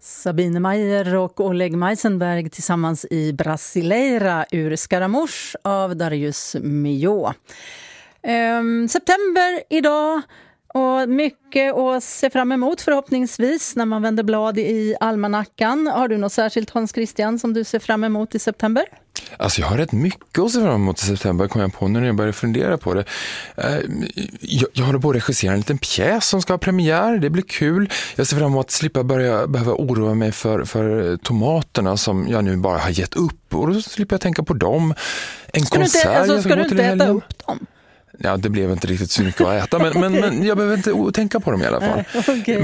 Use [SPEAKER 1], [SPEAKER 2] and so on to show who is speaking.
[SPEAKER 1] Sabine Meyer och Oleg Meisenberg tillsammans i Brasileira ur Scaramouche av Darius Milhaud. September idag och mycket att se fram emot förhoppningsvis när man vänder blad i almanackan. Har du något särskilt, Hans Christian, som du ser fram emot i september?
[SPEAKER 2] Alltså jag har rätt mycket att se fram emot i september, kom jag på när jag började fundera på det. Jag håller på att regissera en liten pjäs som ska ha premiär, det blir kul. Jag ser fram emot att slippa behöva oroa mig för tomaterna som jag nu bara har gett upp. Och då slipper jag tänka på dem. Ska du inte äta upp dem? Ja, det blev inte riktigt så mycket att äta, men jag behöver inte tänka på dem i alla fall. Okay.